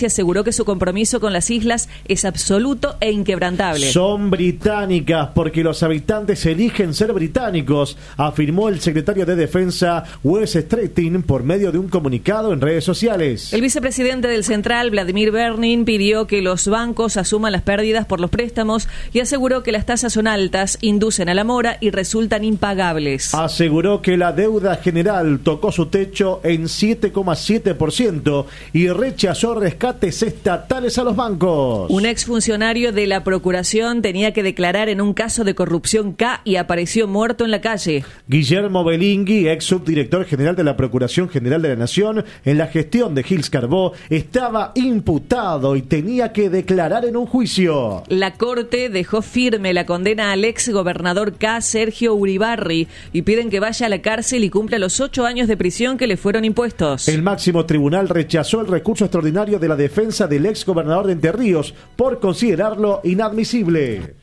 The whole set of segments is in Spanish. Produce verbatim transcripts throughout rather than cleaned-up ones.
y aseguró que su compromiso con las islas es absoluto e inquebrantable. Son británicas porque los habitantes eligen ser británicos, afirmó el secretario de Defensa Wes Streeting por medio de un comunicado en redes sociales. El vicepresidente del Central, Vladimir Bernin, pidió que los bancos asuman las pérdidas por los préstamos y aseguró que las tasas son altas, inducen a la mora y resultan impagables. Aseguró que la deuda general tocó su techo en siete coma siete por ciento y rechazó rescates estatales a los bancos. Un exfuncionario de la Procuración tenía que declarar en un caso de corrupción K y apareció muerto en la calle. Guillermo Belingui, ex subdirector general de la Procuración General de la Nación, en la gestión de Gils Carbó, estaba imputado y tenía que declarar en un juicio. La Corte dejó firme la condena al ex gobernador K, Sergio Uribarri, y piden que vaya a la cárcel y cumpla los ocho años de prisión que le fueron impuestos. El máximo tribunal rechazó el recurso extraordinario de la defensa del ex gobernador de Entre Ríos por considerarlo inadmisible.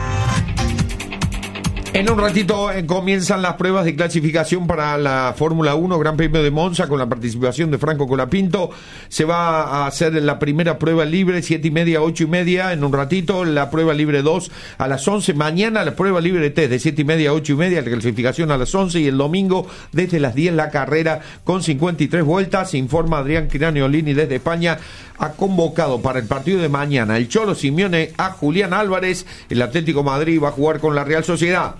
En un ratito eh, comienzan las pruebas de clasificación para la Fórmula uno Gran Premio de Monza con la participación de Franco Colapinto. Se va a hacer la primera prueba libre, siete y media, ocho y media, en un ratito. La prueba libre dos a las once. Mañana la prueba libre tres de siete y media a ocho y media, la clasificación a las once. Y el domingo desde las diez la carrera con cincuenta y tres vueltas. Informa Adrián Quiraniolini desde España. Ha convocado para el partido de mañana el Cholo Simeone a Julián Álvarez. El Atlético de Madrid va a jugar con la Real Sociedad.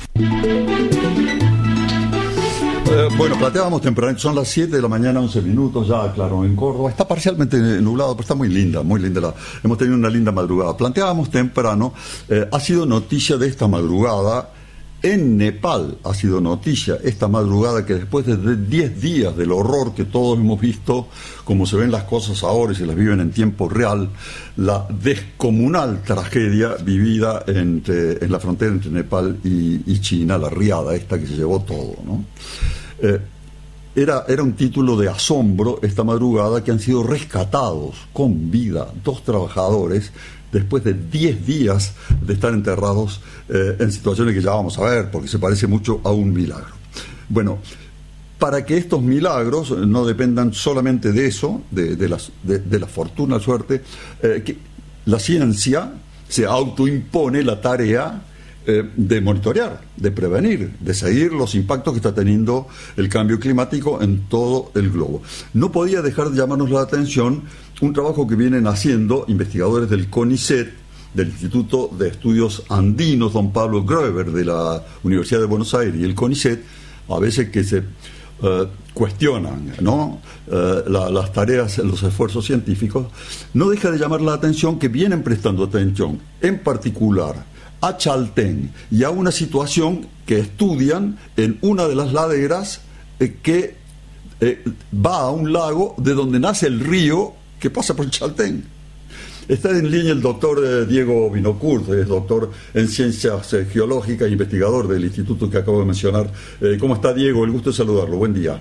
Eh, bueno, planteábamos temprano, son las siete de la mañana, once minutos, ya claro, en Córdoba. Está parcialmente nublado, pero está muy linda, muy linda. La, hemos tenido una linda madrugada. Planteábamos temprano, eh, ha sido noticia de esta madrugada. En Nepal ha sido noticia esta madrugada que después de diez días del horror que todos hemos visto, como se ven las cosas ahora y se las viven en tiempo real, la descomunal tragedia vivida entre, en la frontera entre Nepal y, y China, la riada esta que se llevó todo, ¿no? Eh, era, era un título de asombro esta madrugada que han sido rescatados con vida dos trabajadores después de diez días de estar enterrados eh, en situaciones que ya vamos a ver, porque se parece mucho a un milagro. Bueno, para que estos milagros no dependan solamente de eso, de, de, las, de, de la fortuna, suerte, eh, que la ciencia se autoimpone la tarea eh, de monitorear, de prevenir, de seguir los impactos que está teniendo el cambio climático en todo el globo. No podía dejar de llamarnos la atención un trabajo que vienen haciendo investigadores del CONICET, del Instituto de Estudios Andinos Don Pablo Groeber de la Universidad de Buenos Aires, y el CONICET, a veces que se uh, cuestionan, ¿no? Uh, la, las tareas, los esfuerzos científicos, no deja de llamar la atención que vienen prestando atención, en particular a Chaltén y a una situación que estudian en una de las laderas eh, que eh, va a un lago de donde nace el río que pasa por Chaltén. Está en línea el doctor eh, Diego Vinocourt, es doctor en ciencias eh, geológicas e investigador del instituto que acabo de mencionar. Eh, ¿Cómo está, Diego? El gusto de saludarlo. Buen día.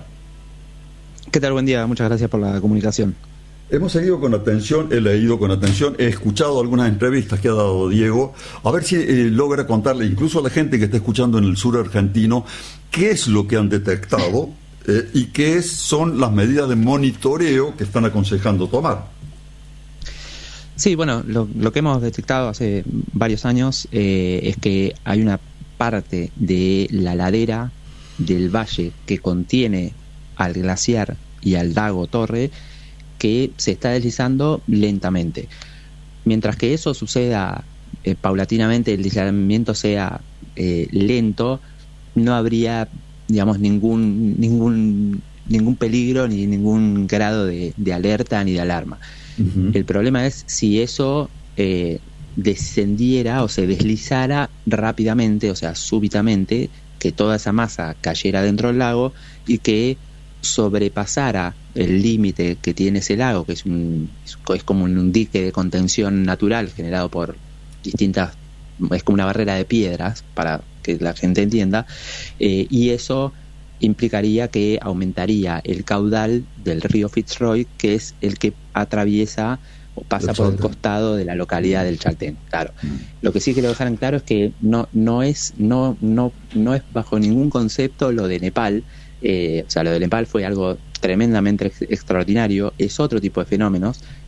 ¿Qué tal? Buen día. Muchas gracias por la comunicación. Hemos seguido con atención, he leído con atención, he escuchado algunas entrevistas que ha dado Diego, a ver si eh, logra contarle, incluso a la gente que está escuchando en el sur argentino, qué es lo que han detectado eh, y qué es, son las medidas de monitoreo que están aconsejando tomar. Sí, bueno, lo, lo que hemos detectado hace varios años eh, es que hay una parte de la ladera del valle que contiene al glaciar y al lago Torre que se está deslizando lentamente. Mientras que eso suceda eh, paulatinamente, el deslizamiento sea eh, lento, no habría, digamos, ningún ningún ningún peligro ni ningún grado de, de alerta ni de alarma. Uh-huh. El problema es si eso eh, descendiera o se deslizara rápidamente, o sea, súbitamente, que toda esa masa cayera dentro del lago y que sobrepasara el límite que tiene ese lago, que es un es como un dique de contención natural generado por distintas, es como una barrera de piedras, para que la gente entienda, eh, y eso implicaría que aumentaría el caudal del río Fitzroy, que es el que atraviesa o pasa por el costado de la localidad del Chaltén. Claro. Mm. Lo que sí quiero dejar en claro es que no no es no no no es bajo ningún concepto lo de Nepal. Eh, o sea, lo de Nepal fue algo tremendamente ex- extraordinario, es otro tipo de fenómenos